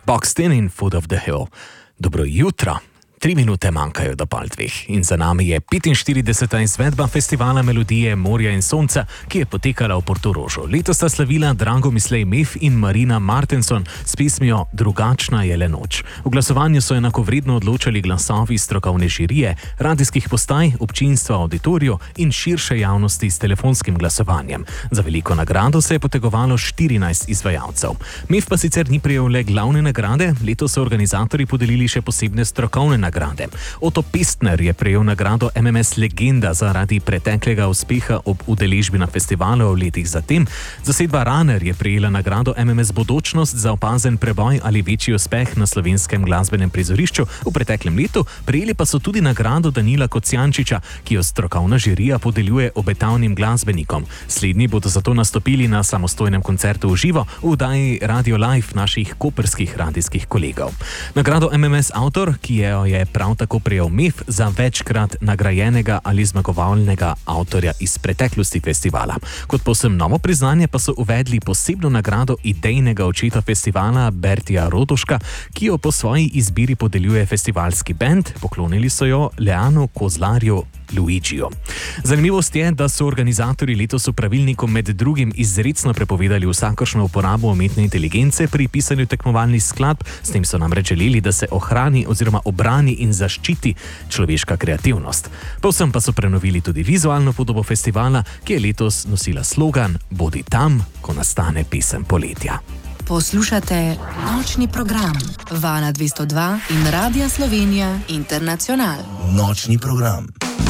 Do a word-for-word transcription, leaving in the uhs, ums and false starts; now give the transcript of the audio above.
Boxed In in Foot of the Hill. Dobro jutro. Tri minute manjkajo do pol dveh in za nami je petinštirideseta izvedba festivala Melodije Morja in Sonca, ki je potekala v Portorožu. Letos sta slavila Drago Mislej Mef in Marina Martenson s pesmijo Drugačna je le noč. V glasovanju so enakovredno odločali glasovi strokovne žirije, radijskih postaj, občinstva, auditoriju in širše javnosti s telefonskim glasovanjem. Za veliko nagrado se je potegovalo štirinajst izvajalcev. Mef pa sicer ni prejel le glavne nagrade, letos so organizatorji podelili še posebne strokovne nagrade. Otto Pestner je prejel nagrado M M S Legenda zaradi preteklega uspeha ob udeležbi na festivalu v letih zatem. Zasedba Runner je prejela nagrado M M S Bodočnost za opazen preboj ali večji uspeh na slovenskem glasbenem prizorišču v preteklem letu. Prejeli pa so tudi nagrado Danila Kocijančiča, ki jo strokovna žirija podeljuje obetavnim glasbenikom. Slednji bodo zato nastopili na samostojnem koncertu v živo v oddaji Radio Live naših koprskih radijskih kolegov. Nagrado M M S Avtor, ki je je prav tako prejel Mef za večkrat nagrajenega ali zmagovalnega avtorja iz preteklosti festivala. Kot povsem novo priznanje pa so uvedli posebno nagrado idejnega očeta festivala Bertija Rodoška, ki jo po svoji izbiri podeljuje festivalski bend, poklonili so jo Leanu Kozlarju Luigiju. Zanimivost je, da so organizatorji letos v pravilniku med drugim izrecno prepovedali vsakršno uporabo umetne inteligence pri pisanju tekmovalnih skladb. S tem so namreč želeli, da se ohrani oziroma obrani in zaščiti človeška kreativnost. Povsem pa so prenovili tudi vizualno podobo festivala, ki je letos nosila slogan Bodi tam, ko nastane pesem poletja. Poslušate nočni program Vala dvesto dva in Radia Slovenija Internacional. Nočni program.